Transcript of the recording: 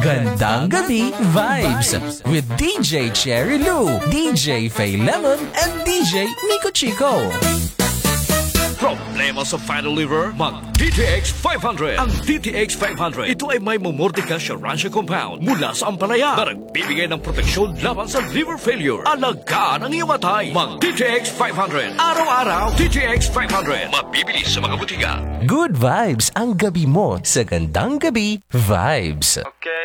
Gandang Gabi Vibes with DJ Cherry Lou, DJ Faye Lemon, and DJ Nico Chico. Problema sa final liver? Mag-DTX 500. Ang DTX 500, ito ay may Momordica Sharansha compound mula sa ampalaya na nagbibigay ng proteksyon laban sa liver failure. Alagaan ang iyong matay. Mag-DTX 500. Araw-araw, DTX 500. Mabibili sa mga butika. Good vibes ang gabi mo sa Gandang Gabi Vibes. Okay.